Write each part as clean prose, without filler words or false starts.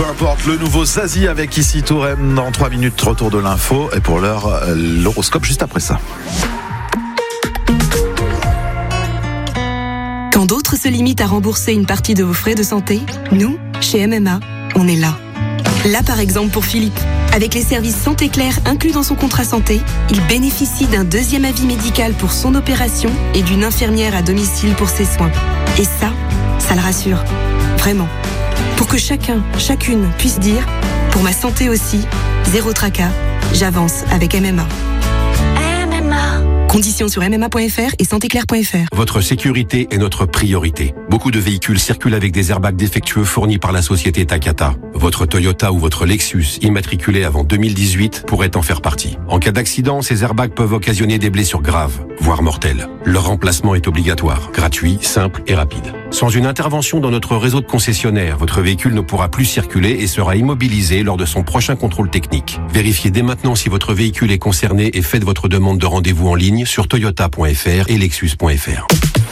Peu importe, le nouveau Zazie avec ici Touraine dans 3 minutes, retour de l'info. Et pour l'heure, l'horoscope juste après ça. Quand d'autres se limitent à rembourser une partie de vos frais de santé, nous, chez MMA, on est là. Là par exemple pour Philippe. Avec les services Santé Claire inclus dans son contrat santé, il bénéficie d'un 2e avis médical pour son opération et d'une infirmière à domicile pour ses soins. Et ça le rassure. Vraiment. Pour que chacune puisse dire, pour ma santé aussi, zéro tracas, j'avance avec MMA. Conditions sur mma.fr et santéclair.fr. Votre sécurité est notre priorité. Beaucoup de véhicules circulent avec des airbags défectueux fournis par la société Takata. Votre Toyota ou votre Lexus, immatriculé avant 2018, pourrait en faire partie. En cas d'accident, ces airbags peuvent occasionner des blessures graves, voire mortelles. Leur remplacement est obligatoire, gratuit, simple et rapide. Sans une intervention dans notre réseau de concessionnaires, votre véhicule ne pourra plus circuler et sera immobilisé lors de son prochain contrôle technique. Vérifiez dès maintenant si votre véhicule est concerné et faites votre demande de rendez-vous en ligne sur toyota.fr et lexus.fr.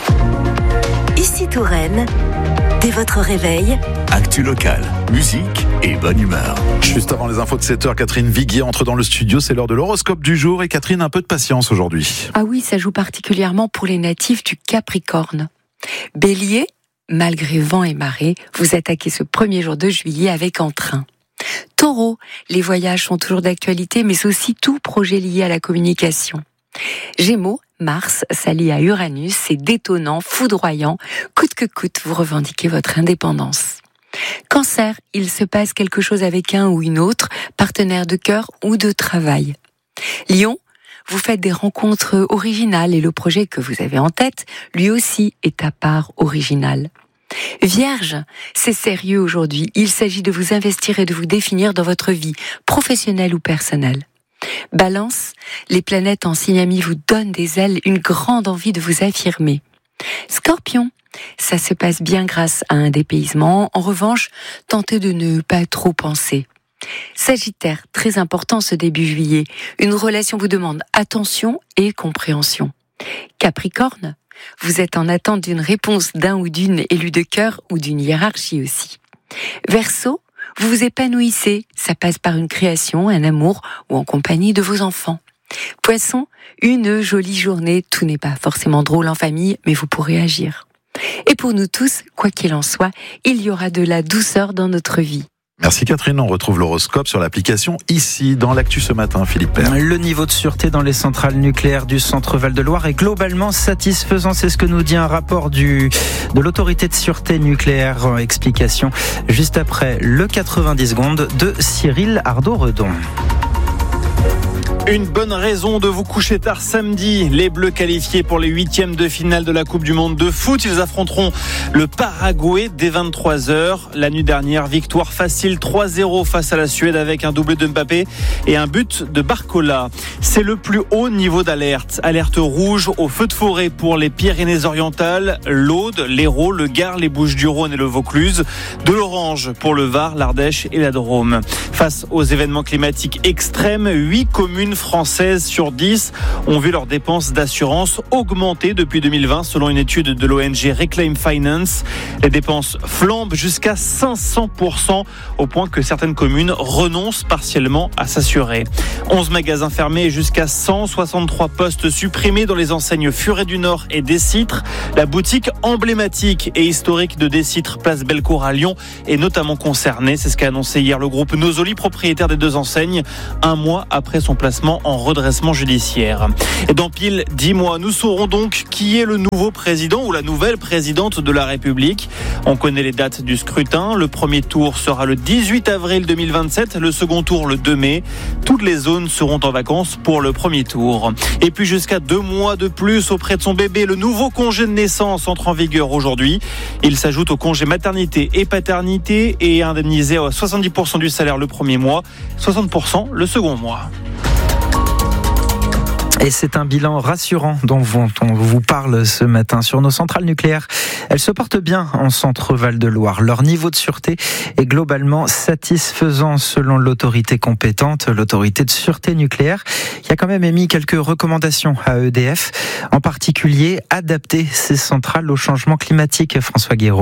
Ici Touraine, dès votre réveil, actu locale, musique et bonne humeur. Juste avant les infos de 7h, Catherine Viguier entre dans le studio. C'est l'heure de l'horoscope du jour. Et Catherine, un peu de patience aujourd'hui. Ah oui, ça joue particulièrement pour les natifs du Capricorne. Bélier, malgré vent et marée, vous attaquez ce premier jour de juillet avec entrain. Taureau, les voyages sont toujours d'actualité, mais aussi tout projet lié à la communication. Gémeaux, Mars s'allie à Uranus, c'est détonnant, foudroyant, coûte que coûte, vous revendiquez votre indépendance. Cancer, il se passe quelque chose avec un ou une autre, partenaire de cœur ou de travail. Lion, vous faites des rencontres originales et le projet que vous avez en tête, lui aussi, est à part original. Vierge, c'est sérieux aujourd'hui, il s'agit de vous investir et de vous définir dans votre vie, professionnelle ou personnelle. Balance, les planètes en signe ami vous donnent des ailes, une grande envie de vous affirmer. Scorpion, ça se passe bien grâce à un dépaysement, en revanche, tentez de ne pas trop penser. Sagittaire, très important ce début juillet, une relation vous demande attention et compréhension. Capricorne, vous êtes en attente d'une réponse d'un ou d'une élue de cœur ou d'une hiérarchie aussi. Verseau, vous vous épanouissez, ça passe par une création, un amour ou en compagnie de vos enfants. Poisson, une jolie journée, tout n'est pas forcément drôle en famille, mais vous pourrez agir. Et pour nous tous, quoi qu'il en soit, il y aura de la douceur dans notre vie. Merci Catherine, on retrouve l'horoscope sur l'application ici dans l'actu ce matin, Philippe Père. Le niveau de sûreté dans les centrales nucléaires du centre Val-de-Loire est globalement satisfaisant, c'est ce que nous dit un rapport de l'autorité de sûreté nucléaire. Explication juste après le 90 secondes de Cyril Ardo-Redon. Une bonne raison de vous coucher tard samedi. Les Bleus qualifiés pour les 8e de finale de la Coupe du Monde de foot. Ils affronteront le Paraguay dès 23h. La nuit dernière, victoire facile 3-0 face à la Suède avec un doublé de Mbappé et un but de Barcola. C'est le plus haut niveau d'alerte. Alerte rouge au feu de forêt pour les Pyrénées-Orientales, l'Aude, l'Hérault, le Gard, les Bouches-du-Rhône et le Vaucluse. De l'orange pour le Var, l'Ardèche et la Drôme. Face aux événements climatiques extrêmes, 8 communes françaises sur 10 ont vu leurs dépenses d'assurance augmenter depuis 2020 selon une étude de l'ONG Reclaim Finance. Les dépenses flambent jusqu'à 500% au point que certaines communes renoncent partiellement à s'assurer. 11 magasins fermés et jusqu'à 163 postes supprimés dans les enseignes Furet du Nord et Décitre. La boutique emblématique et historique de Décitre, place Bellecour à Lyon, est notamment concernée. C'est ce qu'a annoncé hier le groupe Nosoli, propriétaire des deux enseignes, un mois après son placement en redressement judiciaire. Et dans pile 10 mois, nous saurons donc qui est le nouveau président ou la nouvelle présidente de la République. On connaît les dates du scrutin. Le premier tour sera le 18 avril 2027, le second tour le 2 mai. Toutes les zones seront en vacances pour le premier tour. Et puis jusqu'à 2 mois de plus auprès de son bébé, le nouveau congé de naissance entre en vigueur aujourd'hui. Il s'ajoute au congé maternité et paternité et est indemnisé à 70% du salaire le premier mois, 60% le second mois. Et c'est un bilan rassurant dont on vous parle ce matin sur nos centrales nucléaires. Elles se portent bien en centre Val-de-Loire. Leur niveau de sûreté est globalement satisfaisant selon l'autorité compétente, l'autorité de sûreté nucléaire, qui a quand même émis quelques recommandations à EDF, en particulier adapter ces centrales au changement climatique. François Guéraud.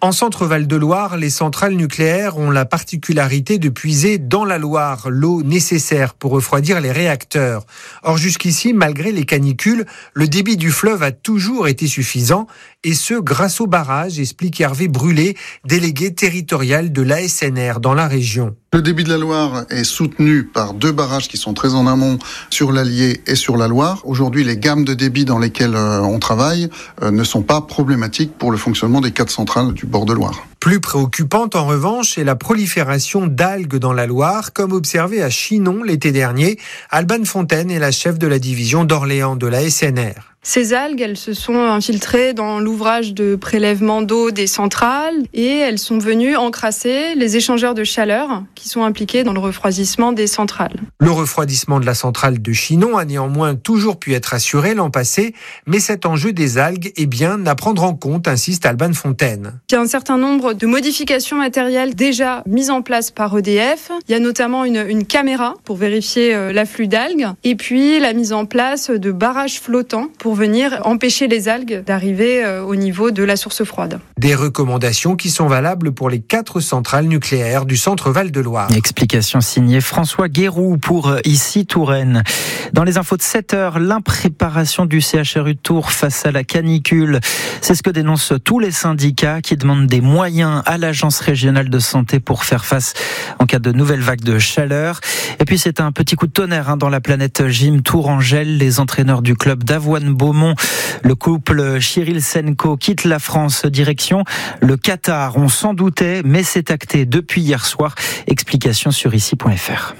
En Centre-Val de Loire, les centrales nucléaires ont la particularité de puiser dans la Loire l'eau nécessaire pour refroidir les réacteurs. Or jusqu'ici, malgré les canicules, le débit du fleuve a toujours été suffisant, et ce grâce au barrage, explique Hervé Brûlé, délégué territorial de l'ASNR dans la région. Le débit de la Loire est soutenu par 2 barrages qui sont très en amont sur l'Allier et sur la Loire. Aujourd'hui, les gammes de débit dans lesquelles on travaille ne sont pas problématiques pour le fonctionnement des 4 centrales du bord de Loire. Plus préoccupante en revanche est la prolifération d'algues dans la Loire, comme observé à Chinon l'été dernier. Alban Fontaine est la chef de la division d'Orléans de la SNR. Ces algues, elles se sont infiltrées dans l'ouvrage de prélèvement d'eau des centrales et elles sont venues encrasser les échangeurs de chaleur qui sont impliqués dans le refroidissement des centrales. Le refroidissement de la centrale de Chinon a néanmoins toujours pu être assuré l'an passé, mais cet enjeu des algues est bien à prendre en compte, insiste Alban Fontaine. Il y a un certain nombre de modifications matérielles déjà mises en place par EDF. Il y a notamment une caméra pour vérifier l'afflux d'algues et puis la mise en place de barrages flottants pour venir empêcher les algues d'arriver au niveau de la source froide. Des recommandations qui sont valables pour les 4 centrales nucléaires du Centre-Val de Loire. Explication signée François Guéroux pour Ici Touraine. Dans les infos de 7h, l'impréparation du CHRU de Tours face à la canicule. C'est ce que dénoncent tous les syndicats qui demandent des moyens à l'Agence régionale de santé pour faire face en cas de nouvelles vagues de chaleur. Et puis c'est un petit coup de tonnerre dans la planète gym Tourangelle. Les entraîneurs du club d'Avoine-Beaumont, le couple Chiril-Senko quitte la France direction le Qatar. On s'en doutait, mais c'est acté depuis hier soir. Explication sur ici.fr.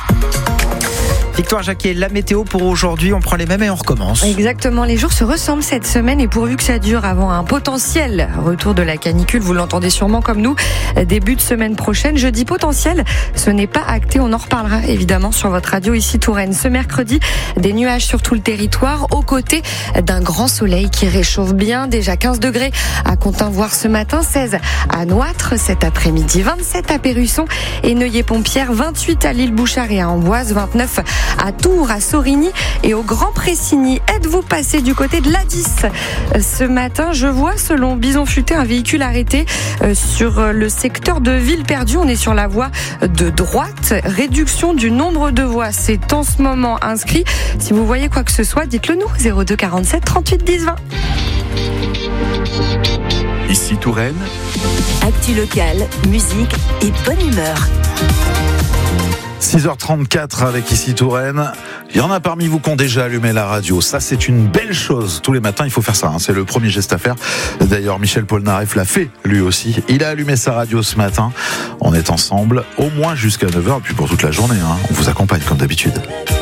Victoire Jacquet, la météo pour aujourd'hui, on prend les mêmes et on recommence. Exactement, les jours se ressemblent cette semaine et pourvu que ça dure avant un potentiel retour de la canicule, vous l'entendez sûrement comme nous, début de semaine prochaine. Je dis potentiel, ce n'est pas acté, on en reparlera évidemment sur votre radio ici Touraine. Ce mercredi, des nuages sur tout le territoire, aux côtés d'un grand soleil qui réchauffe bien, déjà 15 degrés à Contin-Voir ce matin, 16 à Nouâtre cet après-midi, 27 à Pérusson et Neuilly-Pompière, 28 à l'Île-Bouchard et à Amboise, 29 à Tours, à Sorigny et au Grand Pressigny. Êtes-vous passé du côté de l'A10 ce matin? Je vois, selon Bison Futé, un véhicule arrêté sur le secteur de Ville-Perdue. On est sur la voie de droite. Réduction du nombre de voies, c'est en ce moment inscrit. Si vous voyez quoi que ce soit, dites-le nous. 02 47 38 10 20. Ici Touraine. Actu locale, musique et bonne humeur. 6h34 avec Ici Touraine. Il y en a parmi vous qui ont déjà allumé la radio. Ça, c'est une belle chose. Tous les matins, il faut faire ça. C'est le premier geste à faire. D'ailleurs, Michel Polnareff l'a fait, lui aussi. Il a allumé sa radio ce matin. On est ensemble au moins jusqu'à 9h, puis pour toute la journée. On vous accompagne comme d'habitude.